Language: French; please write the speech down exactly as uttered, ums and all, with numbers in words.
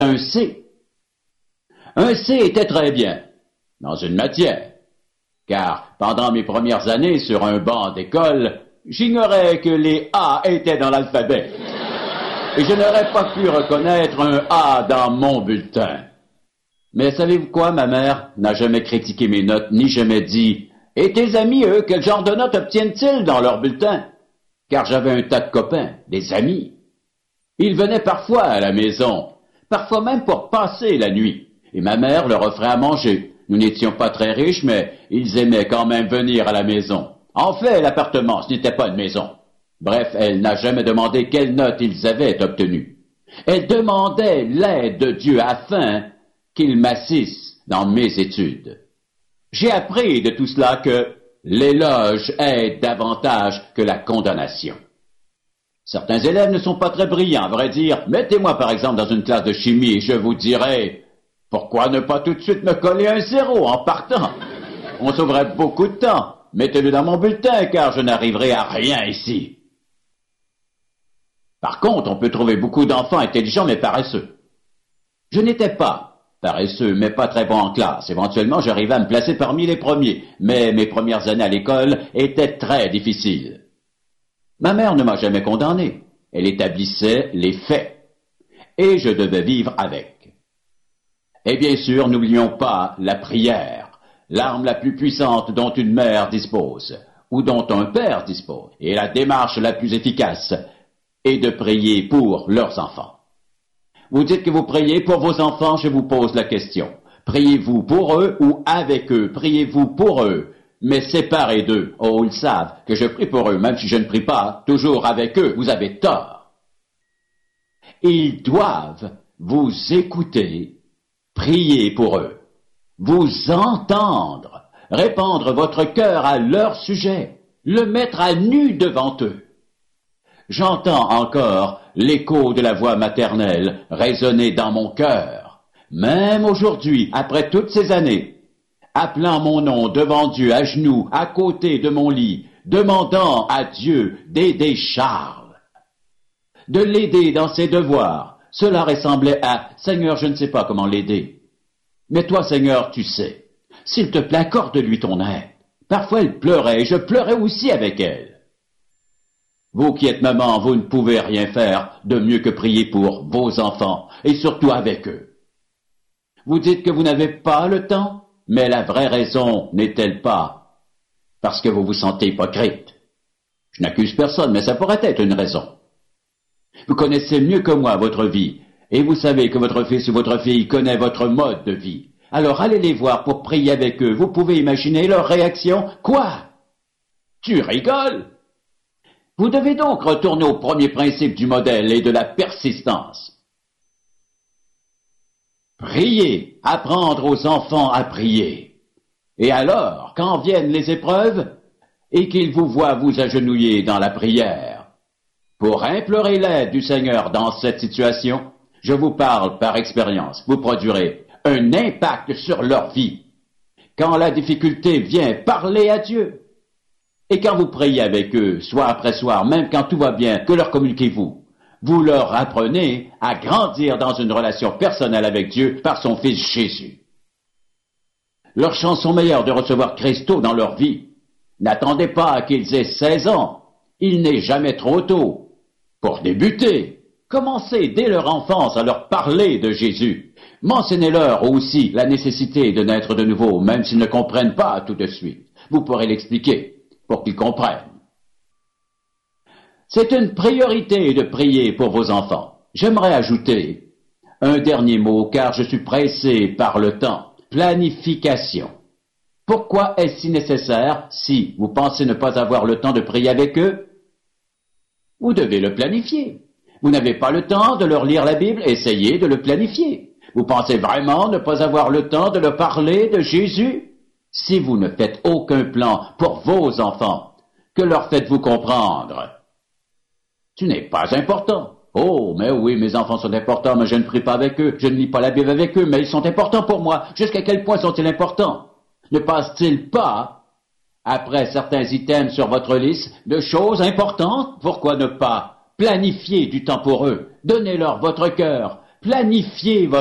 un C. Un C était très bien, dans une matière, car pendant mes premières années sur un banc d'école, j'ignorais que les A étaient dans l'alphabet. Et je n'aurais pas pu reconnaître un A dans mon bulletin. Mais savez-vous quoi, ma mère n'a jamais critiqué mes notes, ni jamais dit « Et tes amis, eux, quel genre de notes obtiennent-ils dans leur bulletin ?» Car j'avais un tas de copains, des amis. Ils venaient parfois à la maison, parfois même pour passer la nuit, et ma mère leur offrait à manger. Nous n'étions pas très riches, mais ils aimaient quand même venir à la maison. En fait, l'appartement, ce n'était pas une maison. Bref, elle n'a jamais demandé quelles notes ils avaient obtenues. Elle demandait l'aide de Dieu afin qu'il m'assiste dans mes études. J'ai appris de tout cela que l'éloge aide davantage que la condamnation. Certains élèves ne sont pas très brillants, à vrai dire. Mettez-moi par exemple dans une classe de chimie et je vous dirai « Pourquoi ne pas tout de suite me coller un zéro en partant? On sauverait beaucoup de temps. Mettez-le dans mon bulletin car je n'arriverai à rien ici. » Par contre, on peut trouver beaucoup d'enfants intelligents mais paresseux. Je n'étais pas paresseux, mais pas très bon en classe. Éventuellement, j'arrivais à me placer parmi les premiers, mais mes premières années à l'école étaient très difficiles. Ma mère ne m'a jamais condamné. Elle établissait les faits. Et je devais vivre avec. Et bien sûr, n'oublions pas la prière, l'arme la plus puissante dont une mère dispose, ou dont un père dispose, et la démarche la plus efficace est de prier pour leurs enfants. Vous dites que vous priez pour vos enfants, je vous pose la question. Priez-vous pour eux ou avec eux? Priez-vous pour eux, mais séparés d'eux? Oh, ils savent que je prie pour eux, même si je ne prie pas toujours avec eux. Vous avez tort. Ils doivent vous écouter, prier pour eux, vous entendre, répandre votre cœur à leur sujet, le mettre à nu devant eux. J'entends encore l'écho de la voix maternelle résonner dans mon cœur, même aujourd'hui, après toutes ces années, appelant mon nom devant Dieu à genoux, à côté de mon lit, demandant à Dieu d'aider Charles, de l'aider dans ses devoirs. Cela ressemblait à « Seigneur, je ne sais pas comment l'aider. Mais toi, Seigneur, tu sais. S'il te plaît, accorde-lui ton aide. » Parfois, elle pleurait et je pleurais aussi avec elle. Vous qui êtes maman, vous ne pouvez rien faire de mieux que prier pour vos enfants, et surtout avec eux. Vous dites que vous n'avez pas le temps, mais la vraie raison n'est-elle pas parce que vous vous sentez hypocrite? Je n'accuse personne, mais ça pourrait être une raison. Vous connaissez mieux que moi votre vie, et vous savez que votre fils ou votre fille connaît votre mode de vie. Alors allez les voir pour prier avec eux. Vous pouvez imaginer leur réaction. Quoi? Tu rigoles? Vous devez donc retourner au premier principe du modèle et de la persistance. Prier, apprendre aux enfants à prier. Et alors, quand viennent les épreuves, et qu'ils vous voient vous agenouiller dans la prière, pour implorer l'aide du Seigneur dans cette situation, je vous parle par expérience, vous produirez un impact sur leur vie. Quand la difficulté vient, parlez à Dieu. Et quand vous priez avec eux, soir après soir, même quand tout va bien, que leur communiquez-vous? Vous leur apprenez à grandir dans une relation personnelle avec Dieu par son Fils Jésus. Leurs chances sont meilleures de recevoir Christ dans leur vie. N'attendez pas qu'ils aient seize ans. Il n'est jamais trop tôt. Pour débuter, commencez dès leur enfance à leur parler de Jésus. Mentionnez-leur aussi la nécessité de naître de nouveau, même s'ils ne comprennent pas tout de suite. Vous pourrez l'expliquer pour qu'ils comprennent. C'est une priorité de prier pour vos enfants. J'aimerais ajouter un dernier mot car je suis pressé par le temps. Planification. Pourquoi est-ce si nécessaire si vous pensez ne pas avoir le temps de prier avec eux? Vous devez le planifier. Vous n'avez pas le temps de leur lire la Bible, essayez de le planifier. Vous pensez vraiment ne pas avoir le temps de leur parler de Jésus? Si vous ne faites aucun plan pour vos enfants, que leur faites-vous comprendre? Tu n'es pas important. Oh, mais oui, mes enfants sont importants, mais je ne prie pas avec eux, je ne lis pas la Bible avec eux, mais ils sont importants pour moi. Jusqu'à quel point sont-ils importants? Ne passe-t-il pas, après certains items sur votre liste, de choses importantes? Pourquoi ne pas planifier du temps pour eux? Donnez-leur votre cœur. planifiez